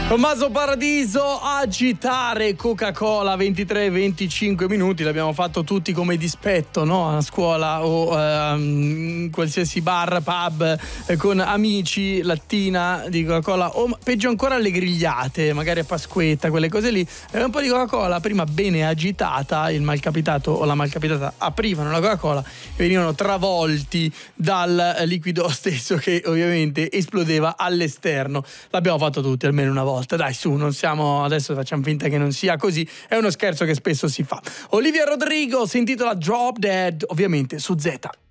Tommaso Paradiso, agitare Coca-Cola 23-25 minuti, l'abbiamo fatto tutti come dispetto, no? A scuola o in qualsiasi bar, pub, con amici, lattina di Coca-Cola, o peggio ancora le grigliate, magari a Pasquetta, quelle cose lì. Un po' di Coca-Cola, prima bene agitata, il malcapitato o la malcapitata aprivano la Coca-Cola e venivano travolti dal liquido stesso che ovviamente esplodeva all'esterno. L'abbiamo fatto tutti almeno una volta. Dai, su, non siamo, adesso facciamo finta che non sia così, è uno scherzo che spesso si fa. Olivia Rodrigo si intitola Drop Dead, ovviamente su Z.